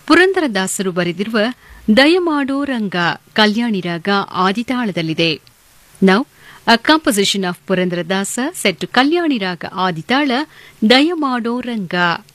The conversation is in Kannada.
ಪುರಂದರದಾಸರು ಬರೆದಿರುವ ದಯಮಾಡೋ ರಂಗ ಕಲ್ಯಾಣಿ ರಾಗ ಆದಿತಾಳದಲ್ಲಿದೆ. Now a composition of Purandaradasa set to Kalyani Raga Aditala Dayamado Ranga.